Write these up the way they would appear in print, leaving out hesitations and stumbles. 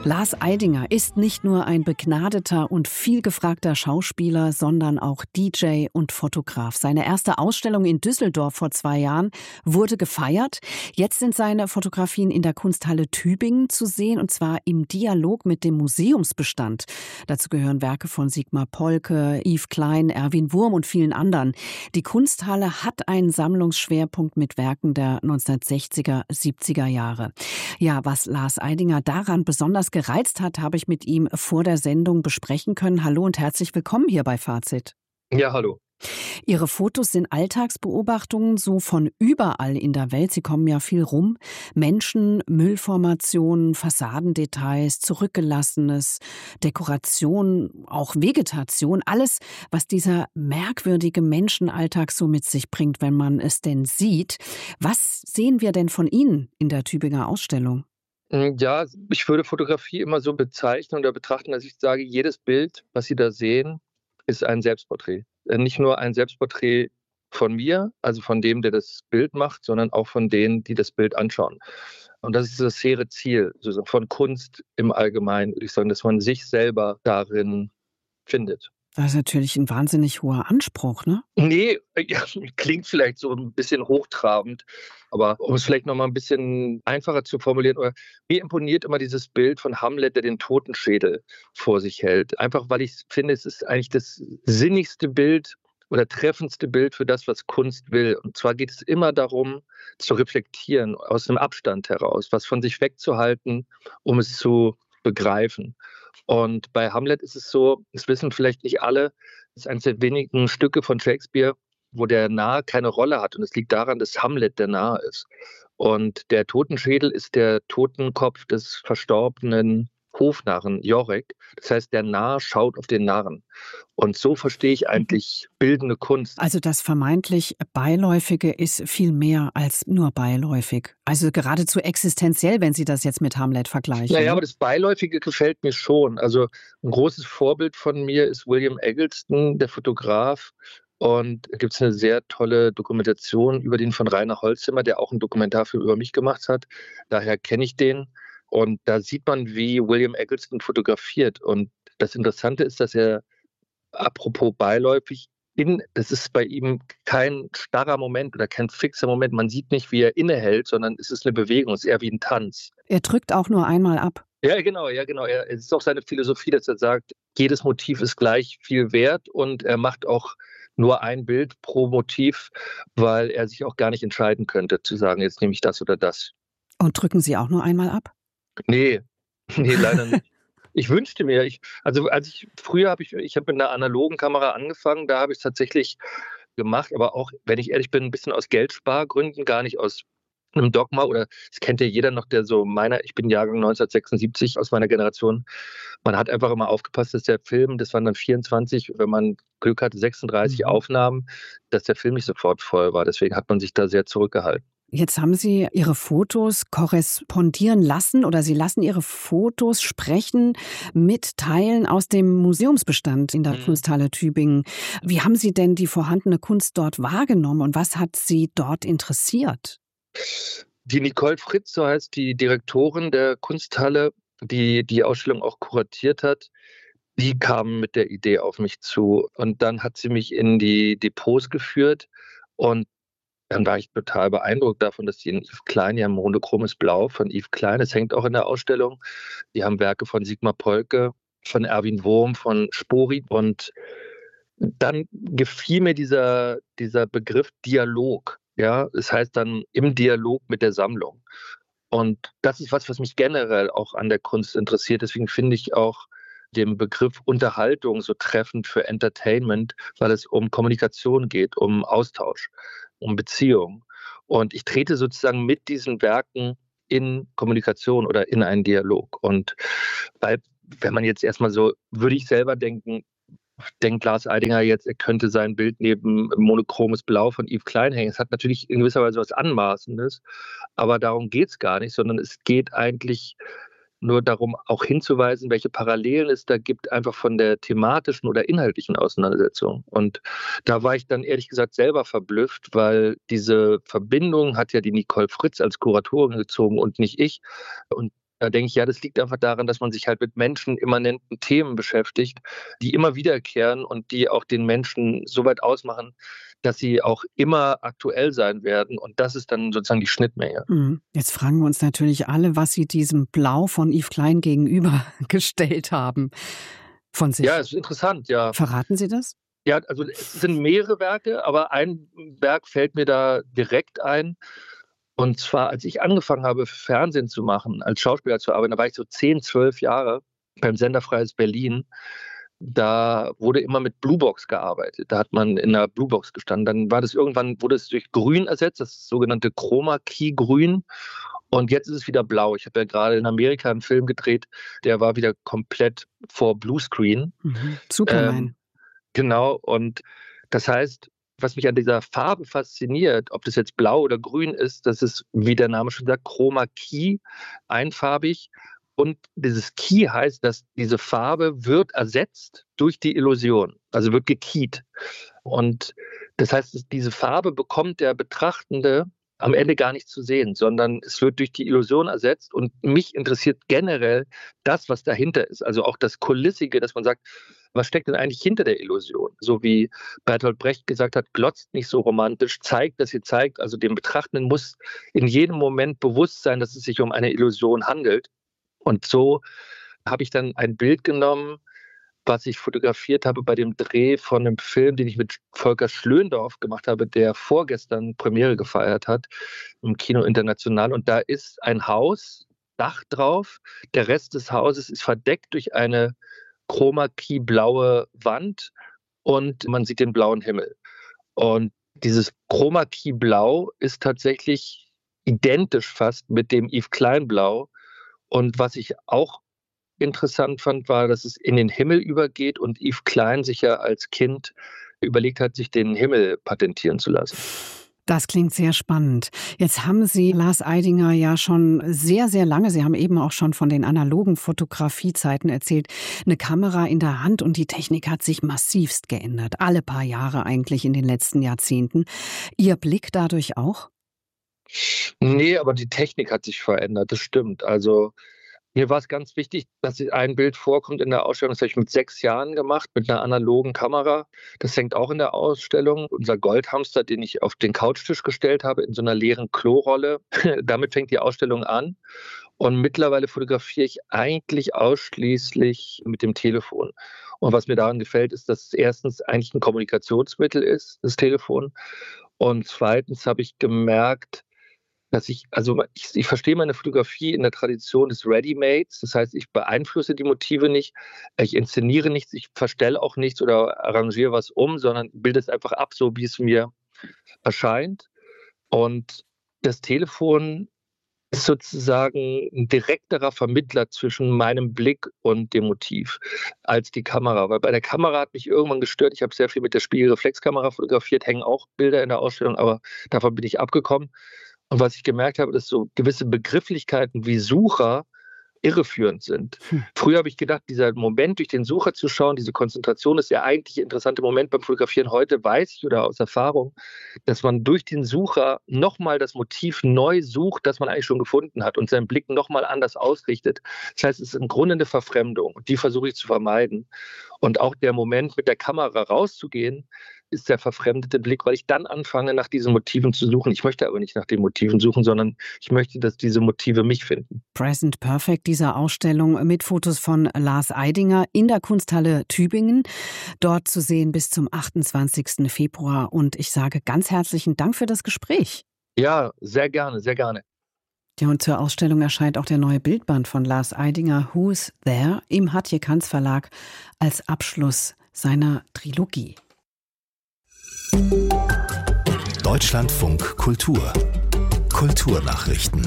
Lars Eidinger ist nicht nur ein begnadeter und vielgefragter Schauspieler, sondern auch DJ und Fotograf. Seine erste Ausstellung in Düsseldorf vor 2 Jahren wurde gefeiert. Jetzt sind seine Fotografien in der Kunsthalle Tübingen zu sehen, und zwar im Dialog mit dem Museumsbestand. Dazu gehören Werke von Sigmar Polke, Yves Klein, Erwin Wurm und vielen anderen. Die Kunsthalle hat einen Sammlungsschwerpunkt mit Werken der 1960er, 70er Jahre. Ja, was Lars Eidinger daran besonders gereizt hat, habe ich mit ihm vor der Sendung besprechen können. Hallo und herzlich willkommen hier bei Fazit. Ja, hallo. Ihre Fotos sind Alltagsbeobachtungen so von überall in der Welt. Sie kommen ja viel rum. Menschen, Müllformationen, Fassadendetails, Zurückgelassenes, Dekoration, auch Vegetation. Alles, was dieser merkwürdige Menschenalltag so mit sich bringt, wenn man es denn sieht. Was sehen wir denn von Ihnen in der Tübinger Ausstellung? Ja, ich würde Fotografie immer so bezeichnen oder betrachten, dass ich sage, jedes Bild, was Sie da sehen, ist ein Selbstporträt. Nicht nur ein Selbstporträt von mir, also von dem, der das Bild macht, sondern auch von denen, die das Bild anschauen. Und das ist das hehre Ziel von Kunst im Allgemeinen, würde ich sagen, dass man sich selber darin findet. Das ist natürlich ein wahnsinnig hoher Anspruch, ne? Nee, ja, klingt vielleicht so ein bisschen hochtrabend, aber um es vielleicht noch mal ein bisschen einfacher zu formulieren, oder mir imponiert immer dieses Bild von Hamlet, der den Totenschädel vor sich hält. Einfach, weil ich finde, es ist eigentlich das sinnigste Bild oder treffendste Bild für das, was Kunst will. Und zwar geht es immer darum, zu reflektieren, aus einem Abstand heraus, was von sich wegzuhalten, um es zu begreifen. Und bei Hamlet ist es so, das wissen vielleicht nicht alle, es ist eines der wenigen Stücke von Shakespeare, wo der Narr keine Rolle hat. Und es liegt daran, dass Hamlet der Narr ist. Und der Totenschädel ist der Totenkopf des verstorbenen Hofnarren Jorek. Das heißt, der Narr schaut auf den Narren. Und so verstehe ich eigentlich bildende Kunst. Also das vermeintlich Beiläufige ist viel mehr als nur beiläufig. Also geradezu existenziell, wenn Sie das jetzt mit Hamlet vergleichen. Naja, aber das Beiläufige gefällt mir schon. Also ein großes Vorbild von mir ist William Eggleston, der Fotograf. Und da gibt es eine sehr tolle Dokumentation über den von Rainer Holzimmer, der auch einen Dokumentarfilm über mich gemacht hat. Daher kenne ich den. Und da sieht man, wie William Eggleston fotografiert. Und das Interessante ist, dass er, apropos beiläufig, das ist bei ihm kein starrer Moment oder kein fixer Moment. Man sieht nicht, wie er innehält, sondern es ist eine Bewegung, es ist eher wie ein Tanz. Er drückt auch nur einmal ab. Ja, genau. Es ist auch seine Philosophie, dass er sagt, jedes Motiv ist gleich viel wert und er macht auch nur ein Bild pro Motiv, weil er sich auch gar nicht entscheiden könnte, zu sagen, jetzt nehme ich das oder das. Und drücken Sie auch nur einmal ab? Nee, leider nicht. Ich wünschte mir, früher habe ich mit einer analogen Kamera angefangen, da habe ich es tatsächlich gemacht, aber auch, wenn ich ehrlich bin, ein bisschen aus Geldspargründen, gar nicht aus einem Dogma, oder das kennt ja jeder noch, ich bin Jahrgang 1976 aus meiner Generation. Man hat einfach immer aufgepasst, dass der Film, das waren dann 24, wenn man Glück hatte, 36 Aufnahmen, dass der Film nicht sofort voll war. Deswegen hat man sich da sehr zurückgehalten. Jetzt haben Sie Ihre Fotos korrespondieren lassen oder Sie lassen Ihre Fotos sprechen mit Teilen aus dem Museumsbestand in der Kunsthalle Tübingen. Wie haben Sie denn die vorhandene Kunst dort wahrgenommen und was hat Sie dort interessiert? Die Nicole Fritz, so heißt die Direktorin der Kunsthalle, die die Ausstellung auch kuratiert hat, die kam mit der Idee auf mich zu. Und dann hat sie mich in die Depots geführt und dann war ich total beeindruckt davon, dass die in Yves Klein, die haben monochromes Blau von Yves Klein, das hängt auch in der Ausstellung. Die haben Werke von Sigmar Polke, von Erwin Wurm, von Spori. Und dann gefiel mir dieser Begriff Dialog. Ja, das heißt dann im Dialog mit der Sammlung. Und das ist was mich generell auch an der Kunst interessiert. Deswegen finde ich auch den Begriff Unterhaltung so treffend für Entertainment, weil es um Kommunikation geht, um Austausch, um Beziehung. Und ich trete sozusagen mit diesen Werken in Kommunikation oder in einen Dialog. Und wenn man jetzt erstmal so, würde ich selber denkt Lars Eidinger jetzt, er könnte sein Bild neben monochromes Blau von Yves Klein hängen. Es hat natürlich in gewisser Weise was Anmaßendes, aber darum geht es gar nicht, sondern es geht eigentlich nur darum, auch hinzuweisen, welche Parallelen es da gibt, einfach von der thematischen oder inhaltlichen Auseinandersetzung. Und da war ich dann ehrlich gesagt selber verblüfft, weil diese Verbindung hat ja die Nicole Fritz als Kuratorin gezogen und nicht ich. Und Da denke ich, ja, das liegt einfach daran, dass man sich halt mit menschenimmanenten Themen beschäftigt, die immer wiederkehren und die auch den Menschen so weit ausmachen, dass sie auch immer aktuell sein werden. Und das ist dann sozusagen die Schnittmenge. Jetzt fragen wir uns natürlich alle, was Sie diesem Blau von Yves Klein gegenübergestellt haben von sich. Ja, es ist interessant, ja. Verraten Sie das? Ja, also es sind mehrere Werke, aber ein Werk fällt mir da direkt ein. Und zwar, als ich angefangen habe, Fernsehen zu machen, als Schauspieler zu arbeiten, da war ich so 10, 12 Jahre beim Sender Freies Berlin. Da wurde immer mit Bluebox gearbeitet. Da hat man in einer Bluebox gestanden. Dann war das irgendwann, wurde es durch Grün ersetzt, das sogenannte Chroma-Key-Grün. Und jetzt ist es wieder blau. Ich habe ja gerade in Amerika einen Film gedreht, der war wieder komplett vor Bluescreen. Superman. Genau. Und das heißt, was mich an dieser Farbe fasziniert, ob das jetzt blau oder grün ist, das ist, wie der Name schon sagt, Chroma Key, einfarbig. Und dieses Key heißt, dass diese Farbe wird ersetzt durch die Illusion, also wird gekeyt. Und das heißt, diese Farbe bekommt der Betrachtende am Ende gar nicht zu sehen, sondern es wird durch die Illusion ersetzt. Und mich interessiert generell das, was dahinter ist. Also auch das Kulissige, dass man sagt, was steckt denn eigentlich hinter der Illusion? So wie Bertolt Brecht gesagt hat, glotzt nicht so romantisch, zeigt, dass ihr zeigt. Also dem Betrachtenden muss in jedem Moment bewusst sein, dass es sich um eine Illusion handelt. Und so habe ich dann ein Bild genommen, was ich fotografiert habe bei dem Dreh von einem Film, den ich mit Volker Schlöndorff gemacht habe, der vorgestern Premiere gefeiert hat im Kino International. Und da ist ein Haus, Dach drauf. Der Rest des Hauses ist verdeckt durch eine Chroma-Key-blaue Wand und man sieht den blauen Himmel. Und dieses Chroma-Key-Blau ist tatsächlich identisch fast mit dem Yves Klein-Blau. Und was ich auch interessant fand, war, dass es in den Himmel übergeht und Yves Klein sich ja als Kind überlegt hat, sich den Himmel patentieren zu lassen. Das klingt sehr spannend. Jetzt haben Sie Lars Eidinger ja schon sehr, sehr lange, Sie haben eben auch schon von den analogen Fotografiezeiten erzählt, eine Kamera in der Hand und die Technik hat sich massivst geändert. Alle paar Jahre eigentlich in den letzten Jahrzehnten. Ihr Blick dadurch auch? Nee, aber die Technik hat sich verändert, das stimmt. Also mir war es ganz wichtig, dass ein Bild vorkommt in der Ausstellung. Das habe ich mit 6 Jahren gemacht, mit einer analogen Kamera. Das hängt auch in der Ausstellung. Unser Goldhamster, den ich auf den Couchtisch gestellt habe, in so einer leeren Klorolle. Damit fängt die Ausstellung an. Und mittlerweile fotografiere ich eigentlich ausschließlich mit dem Telefon. Und was mir daran gefällt, ist, dass es erstens eigentlich ein Kommunikationsmittel ist, das Telefon. Und zweitens habe ich gemerkt, dass ich verstehe meine Fotografie in der Tradition des Ready-Mades. Das heißt, ich beeinflusse die Motive nicht, ich inszeniere nichts, ich verstelle auch nichts oder arrangiere was um, sondern bilde es einfach ab, so wie es mir erscheint. Und das Telefon ist sozusagen ein direkterer Vermittler zwischen meinem Blick und dem Motiv als die Kamera. Weil bei der Kamera hat mich irgendwann gestört. Ich habe sehr viel mit der Spiegelreflexkamera fotografiert, hängen auch Bilder in der Ausstellung, aber davon bin ich abgekommen. Und was ich gemerkt habe, dass so gewisse Begrifflichkeiten wie Sucher irreführend sind. Früher habe ich gedacht, dieser Moment, durch den Sucher zu schauen, diese Konzentration ist der eigentlich interessante Moment beim Fotografieren. Heute weiß ich oder aus Erfahrung, dass man durch den Sucher nochmal das Motiv neu sucht, das man eigentlich schon gefunden hat und seinen Blick nochmal anders ausrichtet. Das heißt, es ist im Grunde eine Verfremdung und die versuche ich zu vermeiden. Und auch der Moment, mit der Kamera rauszugehen, ist der verfremdete Blick, weil ich dann anfange, nach diesen Motiven zu suchen. Ich möchte aber nicht nach den Motiven suchen, sondern ich möchte, dass diese Motive mich finden. Present Perfect, dieser Ausstellung mit Fotos von Lars Eidinger in der Kunsthalle Tübingen. Dort zu sehen bis zum 28. Februar. Und ich sage ganz herzlichen Dank für das Gespräch. Ja, sehr gerne, sehr gerne. Ja, und zur Ausstellung erscheint auch der neue Bildband von Lars Eidinger, Who's There, im Hatje-Kanz Verlag als Abschluss seiner Trilogie. Deutschlandfunk Kultur. Kulturnachrichten.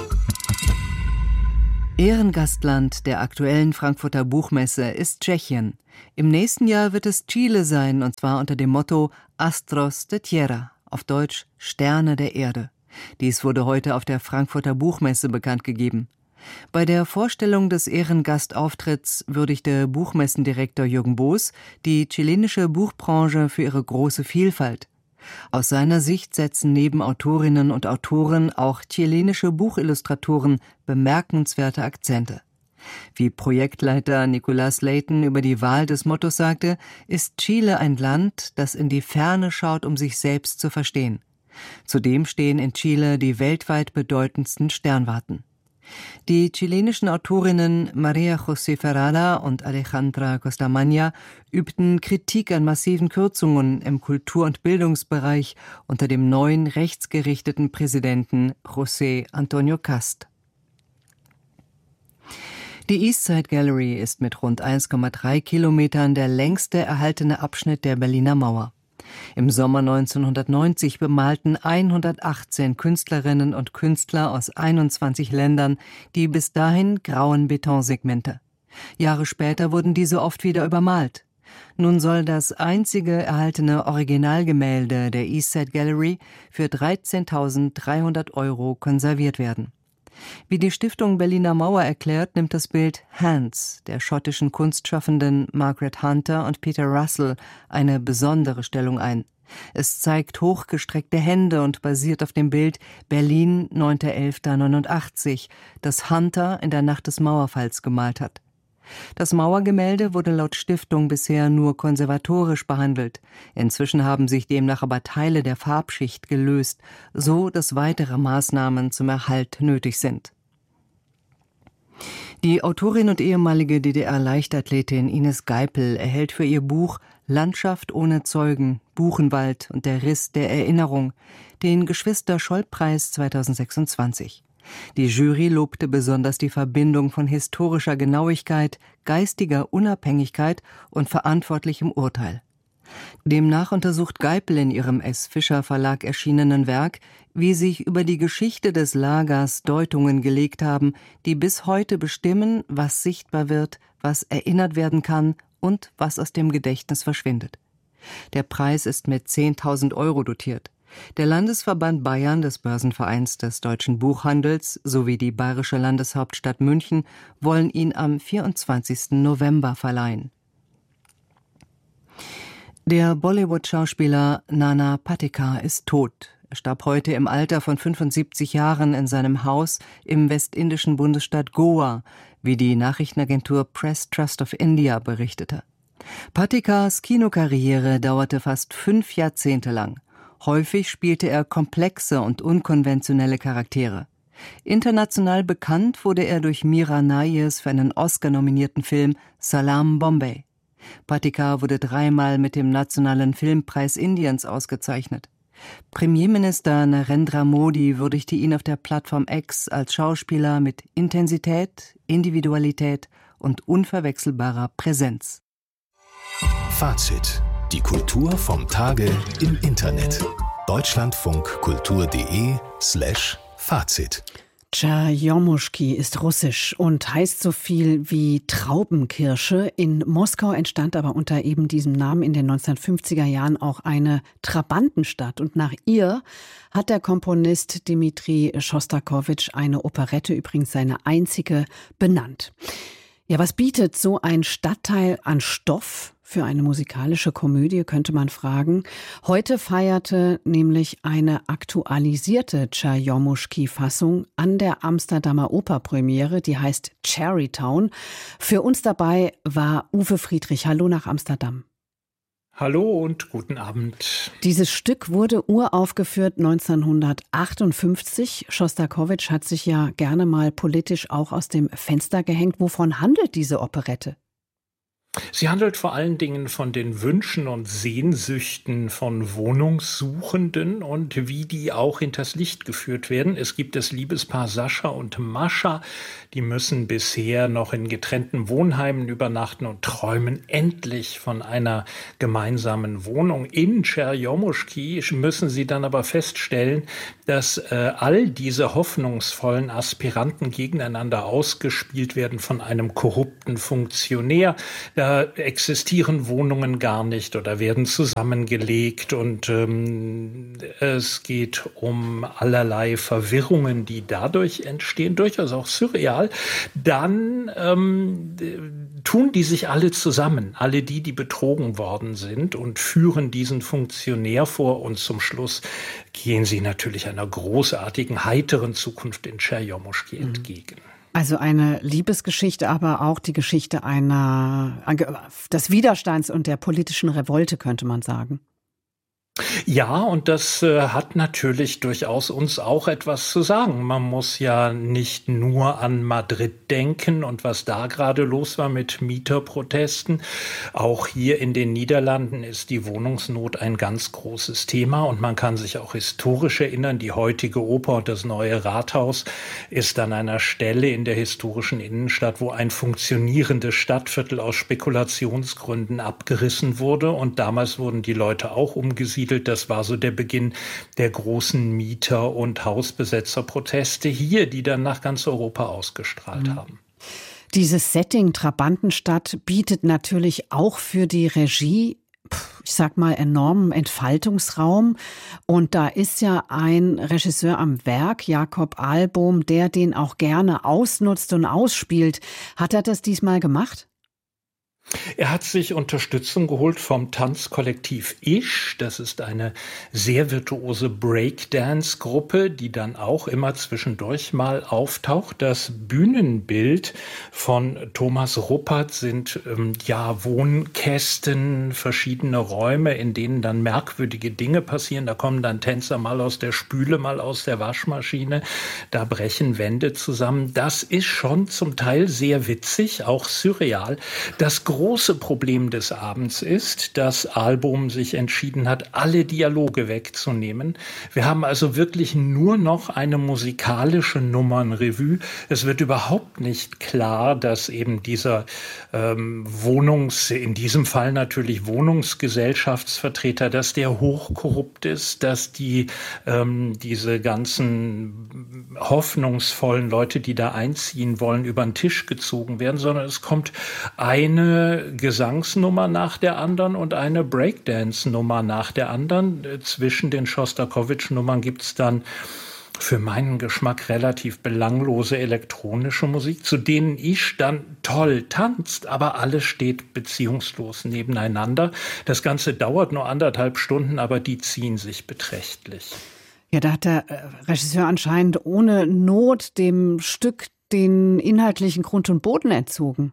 Ehrengastland der aktuellen Frankfurter Buchmesse ist Tschechien. Im nächsten Jahr wird es Chile sein, und zwar unter dem Motto Astros de Tierra, auf Deutsch Sterne der Erde. Dies wurde heute auf der Frankfurter Buchmesse bekannt gegeben. Bei der Vorstellung des Ehrengastauftritt würdigte Buchmessendirektor Jürgen Boos die chilenische Buchbranche für ihre große Vielfalt. Aus seiner Sicht setzen neben Autorinnen und Autoren auch chilenische Buchillustratoren bemerkenswerte Akzente. Wie Projektleiter Nicolas Layton über die Wahl des Mottos sagte, ist Chile ein Land, das in die Ferne schaut, um sich selbst zu verstehen. Zudem stehen in Chile die weltweit bedeutendsten Sternwarten. Die chilenischen Autorinnen María José Ferrada und Alejandra Costamagna übten Kritik an massiven Kürzungen im Kultur- und Bildungsbereich unter dem neuen rechtsgerichteten Präsidenten José Antonio Cast. Die Eastside Gallery ist mit rund 1,3 Kilometern der längste erhaltene Abschnitt der Berliner Mauer. Im Sommer 1990 bemalten 118 Künstlerinnen und Künstler aus 21 Ländern die bis dahin grauen Betonsegmente. Jahre später wurden diese oft wieder übermalt. Nun soll das einzige erhaltene Originalgemälde der Eastside Gallery für 13.300 € konserviert werden. Wie die Stiftung Berliner Mauer erklärt, nimmt das Bild Hands der schottischen Kunstschaffenden Margaret Hunter und Peter Russell eine besondere Stellung ein. Es zeigt hochgestreckte Hände und basiert auf dem Bild Berlin 9.11.89, das Hunter in der Nacht des Mauerfalls gemalt hat. Das Mauergemälde wurde laut Stiftung bisher nur konservatorisch behandelt. Inzwischen haben sich demnach aber Teile der Farbschicht gelöst, so dass weitere Maßnahmen zum Erhalt nötig sind. Die Autorin und ehemalige DDR-Leichtathletin Ines Geipel erhält für ihr Buch »Landschaft ohne Zeugen, Buchenwald und der Riss der Erinnerung« den Geschwister-Scholl-Preis 2026. Die Jury lobte besonders die Verbindung von historischer Genauigkeit, geistiger Unabhängigkeit und verantwortlichem Urteil. Demnach untersucht Geipel in ihrem S. Fischer Verlag erschienenen Werk, wie sich über die Geschichte des Lagers Deutungen gelegt haben, die bis heute bestimmen, was sichtbar wird, was erinnert werden kann und was aus dem Gedächtnis verschwindet. Der Preis ist mit 10.000 € dotiert. Der Landesverband Bayern des Börsenvereins des deutschen Buchhandels sowie die bayerische Landeshauptstadt München wollen ihn am 24. November verleihen. Der Bollywood-Schauspieler Nana Patekar ist tot. Er starb heute im Alter von 75 Jahren in seinem Haus im westindischen Bundesstaat Goa, wie die Nachrichtenagentur Press Trust of India berichtete. Patekars Kinokarriere dauerte fast 5 Jahrzehnte lang. Häufig spielte er komplexe und unkonventionelle Charaktere. International bekannt wurde er durch Mira Nayers für einen Oscar-nominierten Film Salaam Bombay. Patekar wurde 3-mal mit dem Nationalen Filmpreis Indiens ausgezeichnet. Premierminister Narendra Modi würdigte ihn auf der Plattform X als Schauspieler mit Intensität, Individualität und unverwechselbarer Präsenz. Fazit: Die Kultur vom Tage im Internet. deutschlandfunkkultur.de/Fazit. Tscherjomuschki ist russisch und heißt so viel wie Traubenkirsche. In Moskau entstand aber unter eben diesem Namen in den 1950er Jahren auch eine Trabantenstadt. Und nach ihr hat der Komponist Dmitri Schostakowitsch eine Operette, übrigens seine einzige, benannt. Ja, was bietet so ein Stadtteil an Stoff für eine musikalische Komödie, könnte man fragen. Heute feierte nämlich eine aktualisierte Tscherjomuschki-Fassung an der Amsterdamer Operpremiere, die heißt Cherrytown. Für uns dabei war Uwe Friedrich. Hallo nach Amsterdam. Hallo und guten Abend. Dieses Stück wurde uraufgeführt 1958. Schostakowitsch hat sich ja gerne mal politisch auch aus dem Fenster gehängt. Wovon handelt diese Operette? Sie handelt vor allen Dingen von den Wünschen und Sehnsüchten von Wohnungssuchenden und wie die auch hinters Licht geführt werden. Es gibt das Liebespaar Sascha und Mascha, die müssen bisher noch in getrennten Wohnheimen übernachten und träumen endlich von einer gemeinsamen Wohnung. In Tscherjomuschki müssen sie dann aber feststellen, dass all diese hoffnungsvollen Aspiranten gegeneinander ausgespielt werden von einem korrupten Funktionär. Da existieren Wohnungen gar nicht oder werden zusammengelegt und es geht um allerlei Verwirrungen, die dadurch entstehen, durchaus auch surreal. Dann tun die sich alle zusammen, alle die betrogen worden sind, und führen diesen Funktionär vor, und zum Schluss gehen sie natürlich einer großartigen, heiteren Zukunft in Tscherjomuschki entgegen. Also eine Liebesgeschichte, aber auch die Geschichte des Widerstands und der politischen Revolte, könnte man sagen. Ja, und das hat natürlich durchaus uns auch etwas zu sagen. Man muss ja nicht nur an Madrid denken und was da gerade los war mit Mieterprotesten. Auch hier in den Niederlanden ist die Wohnungsnot ein ganz großes Thema, und man kann sich auch historisch erinnern, die heutige Oper und das neue Rathaus ist an einer Stelle in der historischen Innenstadt, wo ein funktionierendes Stadtviertel aus Spekulationsgründen abgerissen wurde, und damals wurden die Leute auch umgesiedelt. Das war so der Beginn der großen Mieter- und Hausbesetzerproteste hier, die dann nach ganz Europa ausgestrahlt haben. Dieses Setting Trabantenstadt bietet natürlich auch für die Regie, ich sag mal, enormen Entfaltungsraum. Und da ist ja ein Regisseur am Werk, Jakob Ahlbohm, der den auch gerne ausnutzt und ausspielt. Hat er das diesmal gemacht? Er hat sich Unterstützung geholt vom Tanzkollektiv Isch. Das ist eine sehr virtuose Breakdance-Gruppe, die dann auch immer zwischendurch mal auftaucht. Das Bühnenbild von Thomas Ruppert sind Wohnkästen, verschiedene Räume, in denen dann merkwürdige Dinge passieren. Da kommen dann Tänzer mal aus der Spüle, mal aus der Waschmaschine. Da brechen Wände zusammen. Das ist schon zum Teil sehr witzig, auch surreal. Das große Problem des Abends ist, dass Ahlbohm sich entschieden hat, alle Dialoge wegzunehmen. Wir haben also wirklich nur noch eine musikalische Nummernrevue. Es wird überhaupt nicht klar, dass eben dieser in diesem Fall natürlich Wohnungsgesellschaftsvertreter, dass der hochkorrupt ist, dass diese ganzen hoffnungsvollen Leute, die da einziehen wollen, über den Tisch gezogen werden, sondern es kommt eine Gesangsnummer nach der anderen und eine Breakdance-Nummer nach der anderen. Zwischen den Schostakowitsch-Nummern gibt es dann für meinen Geschmack relativ belanglose elektronische Musik, zu denen ich dann toll tanzt, aber alles steht beziehungslos nebeneinander. Das Ganze dauert nur 1,5 Stunden, aber die ziehen sich beträchtlich. Ja, da hat der Regisseur anscheinend ohne Not dem Stück den inhaltlichen Grund und Boden entzogen.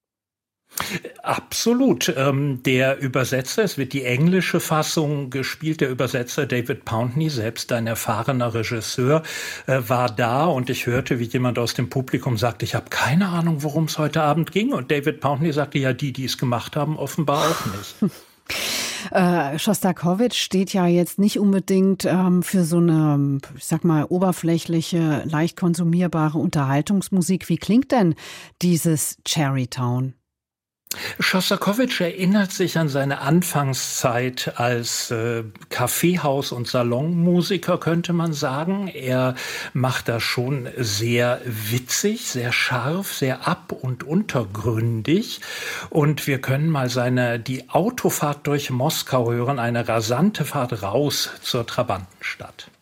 Absolut. Der Übersetzer, es wird die englische Fassung gespielt, der Übersetzer David Pountney, selbst ein erfahrener Regisseur, war da, und ich hörte, wie jemand aus dem Publikum sagte, ich habe keine Ahnung, worum es heute Abend ging, und David Pountney sagte, ja, die es gemacht haben, offenbar auch nicht. Schostakowitsch steht ja jetzt nicht unbedingt für so eine, ich sag mal, oberflächliche, leicht konsumierbare Unterhaltungsmusik. Wie klingt denn dieses Cherrytown? Schostakowitsch erinnert sich an seine Anfangszeit als Kaffeehaus- und Salonmusiker, könnte man sagen. Er macht das schon sehr witzig, sehr scharf, sehr ab- und untergründig. Und wir können mal die Autofahrt durch Moskau hören, eine rasante Fahrt raus zur Trabantenstadt.